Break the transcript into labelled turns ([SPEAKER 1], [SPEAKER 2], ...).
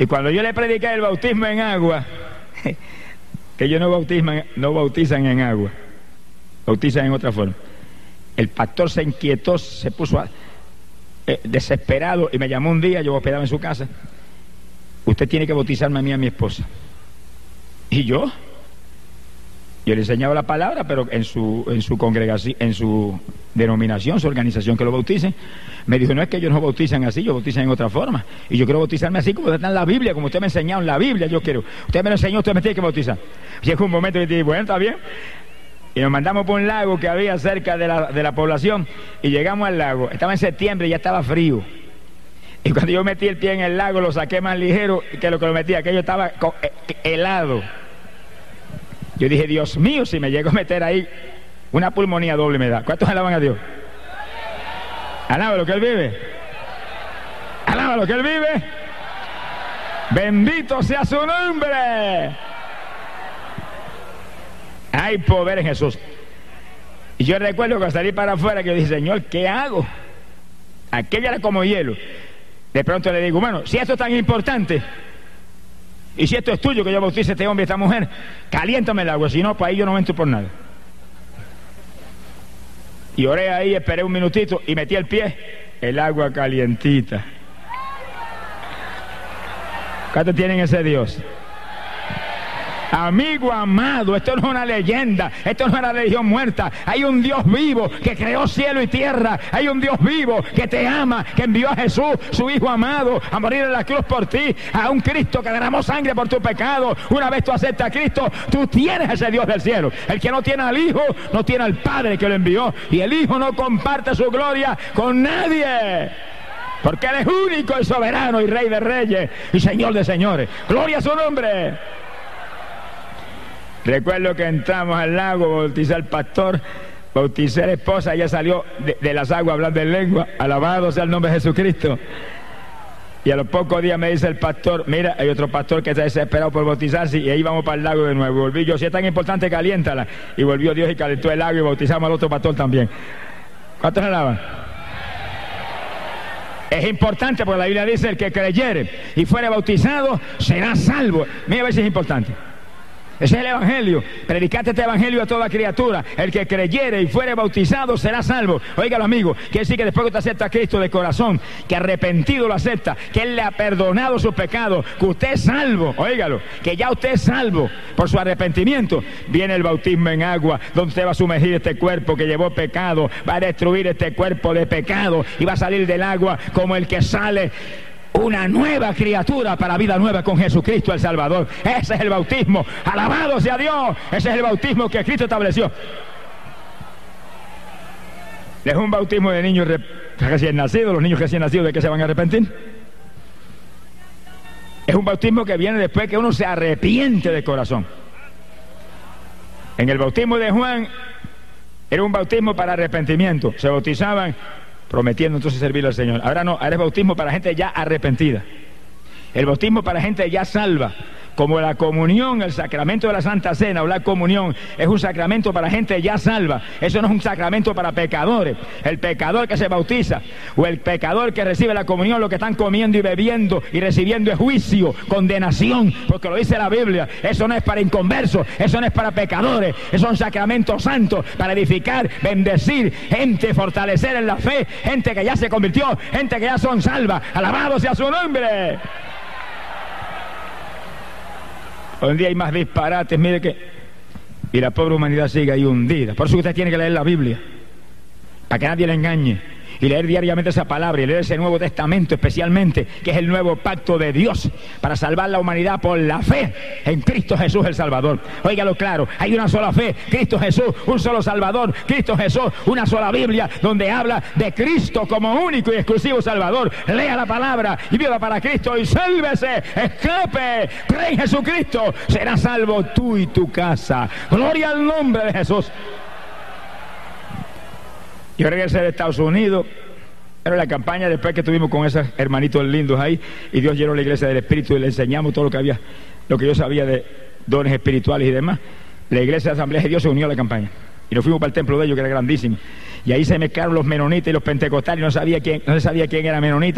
[SPEAKER 1] Y cuando yo le prediqué el bautismo en agua, que ellos no bautizan en agua, bautizan en otra forma, el pastor se inquietó, se puso desesperado y me llamó un día. Yo hospedaba en su casa. Usted tiene que bautizarme a mí y a mi esposa. ¿Y yo? Yo le enseñaba la palabra, pero en su congregación, en su denominación, su organización, que lo bauticen. Me dijo, no, es que ellos no bautizan así, ellos bautizan en otra forma. Y yo quiero bautizarme así como está en la Biblia, como usted me ha enseñado en la Biblia. Yo quiero, usted me lo enseñó, usted me tiene que bautizar. Llegó un momento y dije, bueno, está bien. Y nos mandamos por un lago que había cerca de la población. Y llegamos al lago, estaba en septiembre y ya estaba frío. Y cuando yo metí el pie en el lago, lo saqué más ligero que lo que lo metí. Aquello estaba helado. Yo dije, Dios mío, si me llego a meter ahí, una pulmonía doble me da. ¿Cuántos alaban a Dios? Alaba lo que Él vive. Alaba lo que Él vive. Bendito sea su nombre. Hay poder en Jesús. Y yo recuerdo que al salir para afuera, que yo dije, Señor, ¿qué hago? Aquello era como hielo. De pronto le digo, bueno, si esto es tan importante, y si esto es tuyo, que yo bautice a este hombre y a esta mujer, caliéntame el agua, si no, pues ahí yo no entro por nada. Y oré ahí, esperé un minutito y metí el pie, el agua calientita. ¿Cuántos tienen ese Dios? Amigo amado, esto no es una leyenda, esto no es una religión muerta. Hay un Dios vivo que creó cielo y tierra. Hay un Dios vivo que te ama, que envió a Jesús, su Hijo amado, a morir en la cruz por ti. A un Cristo que derramó sangre por tu pecado. Una vez tú aceptas a Cristo, tú tienes ese Dios del cielo. El que no tiene al Hijo, no tiene al Padre que lo envió. Y el Hijo no comparte su gloria con nadie, porque Él es único y soberano y Rey de reyes y Señor de señores. Gloria a su nombre. Recuerdo que entramos al lago, bauticé al pastor, bauticé a la esposa, ella salió de las aguas hablando en lengua, alabado sea el nombre de Jesucristo. Y a los pocos días me dice el pastor, mira, hay otro pastor que está desesperado por bautizarse, y ahí vamos para el lago de nuevo. Volví yo, si es tan importante, caliéntala. Y volvió Dios y calentó el agua y bautizamos al otro pastor también. ¿Cuántos alaban? Es importante porque la Biblia dice, el que creyere y fuere bautizado será salvo. Mira a ver si es importante. Ese es el Evangelio. Predicate este Evangelio a toda criatura. El que creyere y fuere bautizado será salvo. Óigalo, amigo. Quiere decir que después que usted acepta a Cristo de corazón, que arrepentido lo acepta, que Él le ha perdonado sus pecados, que usted es salvo. Óigalo, que ya usted es salvo por su arrepentimiento. Viene el bautismo en agua, donde usted va a sumergir este cuerpo que llevó pecado, va a destruir este cuerpo de pecado y va a salir del agua como el que sale una nueva criatura para vida nueva con Jesucristo el Salvador. Ese es el bautismo. Alabado sea Dios. Ese es el bautismo que Cristo estableció. Es un bautismo de niños recién nacidos. Los niños recién nacidos, ¿de qué se van a arrepentir? Es un bautismo que viene después que uno se arrepiente de corazón. En el bautismo de Juan era un bautismo para arrepentimiento. Se bautizaban prometiendo entonces servirle al Señor. Ahora no, ahora es bautismo para gente ya arrepentida. El bautismo para gente ya salva. Como la comunión, el sacramento de la Santa Cena o la comunión es un sacramento para gente ya salva. Eso no es un sacramento para pecadores. El pecador que se bautiza o el pecador que recibe la comunión, lo que están comiendo y bebiendo y recibiendo es juicio, condenación, porque lo dice la Biblia. Eso no es para inconversos, eso no es para pecadores. Eso es un sacramento santo para edificar, bendecir gente, fortalecer en la fe, gente que ya se convirtió, gente que ya son salvas. Alabado sea su nombre. Hoy en día hay más disparates, mire que... Y la pobre humanidad sigue ahí hundida. Por eso usted tiene que leer la Biblia, para que nadie le engañe. Y leer diariamente esa palabra, y leer ese Nuevo Testamento especialmente, que es el nuevo pacto de Dios, para salvar la humanidad por la fe en Cristo Jesús el Salvador. Óigalo claro, hay una sola fe, Cristo Jesús, un solo Salvador, Cristo Jesús, una sola Biblia, donde habla de Cristo como único y exclusivo Salvador. Lea la palabra y viva para Cristo y sálvese, escape, cree en Jesucristo, será salvo tú y tu casa. Gloria al nombre de Jesús. Yo regresé de Estados Unidos, era la campaña después que estuvimos con esos hermanitos lindos ahí, y Dios llenó la iglesia del Espíritu y le enseñamos todo lo que había, lo que yo sabía de dones espirituales y demás. La iglesia de Asamblea de Dios se unió a la campaña y nos fuimos para el templo de ellos, que era grandísimo, y ahí se mezclaron los menonitas y los pentecostales, y no se sabía quién era menonita